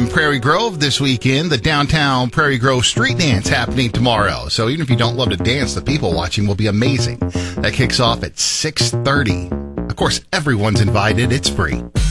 in Prairie Grove this weekend. The downtown Prairie Grove street dance happening tomorrow. So even if you don't love to dance, the people watching will be amazing. That kicks off at 6:30. Of course, everyone's invited. It's free.